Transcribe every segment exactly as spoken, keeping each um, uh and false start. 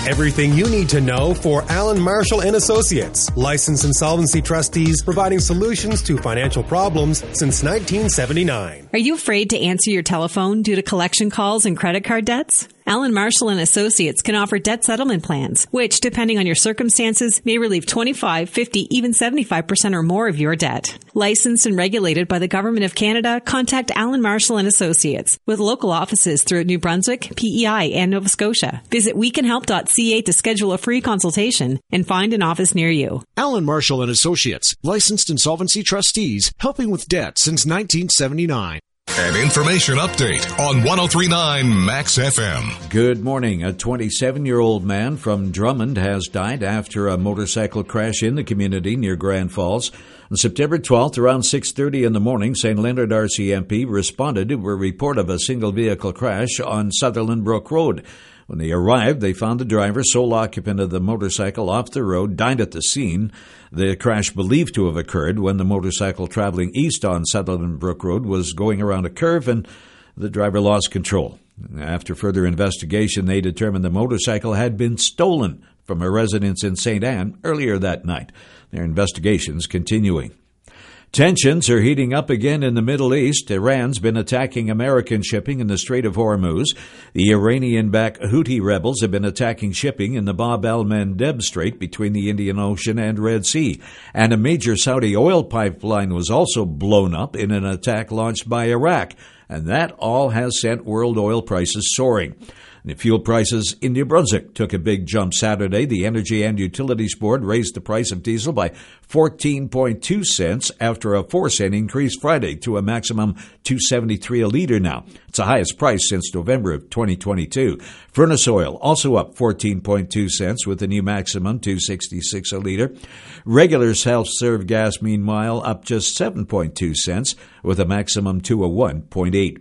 Everything you need to know for Allen Marshall and Associates, licensed insolvency trustees providing solutions to financial problems since nineteen seventy-nine. Are you afraid to answer your telephone due to collection calls and credit card debts? Allen Marshall and Associates can offer debt settlement plans, which, depending on your circumstances, may relieve twenty-five, fifty, even seventy-five percent or more of your debt. Licensed and regulated by the Government of Canada, contact Allen Marshall and Associates with local offices throughout New Brunswick, P E I, and Nova Scotia. Visit we can help dot c a to schedule a free consultation and find an office near you. Allen Marshall and Associates, licensed insolvency trustees, helping with debt since nineteen seventy-nine. An information update on one oh three point nine Max F M. Good morning. A twenty-seven-year-old man from Drummond has died after a motorcycle crash in the community near Grand Falls. On September twelfth, around six thirty in the morning, Saint Leonard R C M P responded to a report of a single-vehicle crash on Sutherland Brook Road. When they arrived, they found the driver, sole occupant of the motorcycle, off the road, died at the scene. The crash believed to have occurred when the motorcycle traveling east on Sutherland Brook Road was going around a curve and the driver lost control. After further investigation, they determined the motorcycle had been stolen from a residence in Saint Anne earlier that night. Their investigations continuing. Tensions are heating up again in the Middle East. Iran's been attacking American shipping in the Strait of Hormuz. The Iranian-backed Houthi rebels have been attacking shipping in the Bab el-Mandeb Strait between the Indian Ocean and Red Sea. And a major Saudi oil pipeline was also blown up in an attack launched by Iraq. And that all has sent world oil prices soaring. The fuel prices in New Brunswick took a big jump Saturday. The Energy and Utilities Board raised the price of diesel by fourteen point two cents after a four cent increase Friday to a maximum two seventy-three a liter now. It's the highest price since November of twenty twenty-two. Furnace oil also up fourteen point two cents with a new maximum two sixty-six a liter. Regular self-serve gas, meanwhile, up just seven point two cents with a maximum two oh one point eight.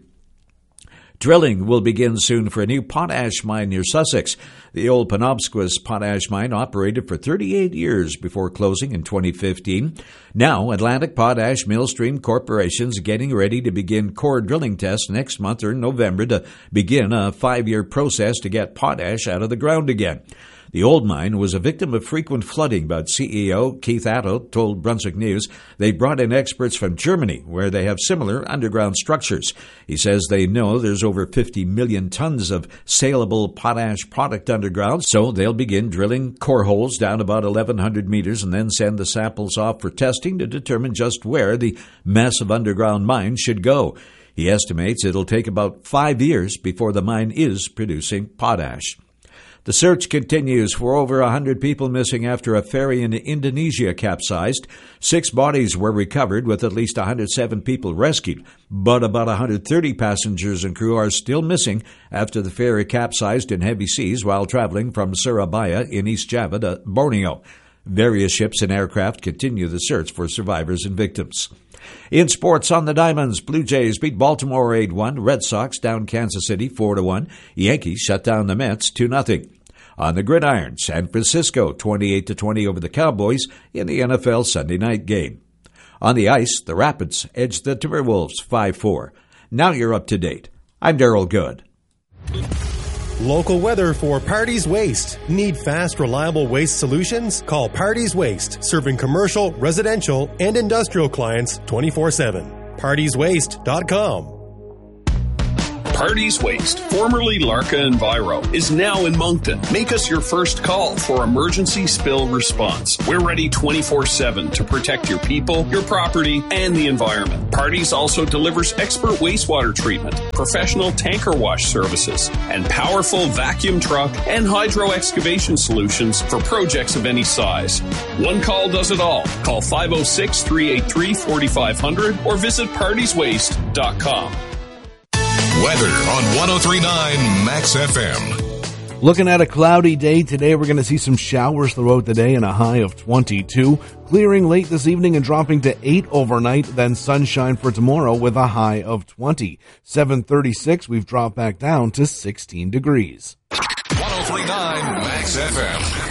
Drilling will begin soon for a new potash mine near Sussex. The old Penobscot potash mine operated for thirty-eight years before closing in twenty fifteen. Now, Atlantic Potash Millstream Corporation is getting ready to begin core drilling tests next month or in November to begin a five-year process to get potash out of the ground again. The old mine was a victim of frequent flooding, but C E O Keith Atto told Brunswick News they brought in experts from Germany, where they have similar underground structures. He says they know there's over fifty million tons of saleable potash product underground, so they'll begin drilling core holes down about eleven hundred meters and then send the samples off for testing to determine just where the massive underground mine should go. He estimates it'll take about five years before the mine is producing potash. The search continues for over one hundred people missing after a ferry in Indonesia capsized. Six bodies were recovered with at least one hundred seven people rescued, but about one hundred thirty passengers and crew are still missing after the ferry capsized in heavy seas while traveling from Surabaya in East Java to Borneo. Various ships and aircraft continue the search for survivors and victims. In sports, on the Diamonds, Blue Jays beat Baltimore eight one. Red Sox down Kansas City four to one. Yankees shut down the Mets two nothing. On the gridiron, San Francisco twenty-eight to twenty over the Cowboys in the N F L Sunday night game. On the ice, the Rapids edged the Timberwolves five four. Now you're up to date. I'm Daryl Good. Local weather for Parties Waste. Need fast, reliable waste solutions? Call Parties Waste, serving commercial, residential, and industrial clients twenty-four seven. parties waste dot com. Parties Waste, formerly Larka Enviro, is now in Moncton. Make us your first call for emergency spill response. We're ready twenty-four seven to protect your people, your property, and the environment. Parties also delivers expert wastewater treatment, professional tanker wash services, and powerful vacuum truck and hydro excavation solutions for projects of any size. One call does it all. Call five oh six, three eight three, four five zero zero or visit parties waste dot com. Weather on one oh three point nine Max F M. Looking at a cloudy day today, we're going to see some showers throughout the day and a high of twenty-two. Clearing late this evening and dropping to eight overnight, then sunshine for tomorrow with a high of twenty. seven thirty-six, we've dropped back down to sixteen degrees. one oh three point nine Max F M.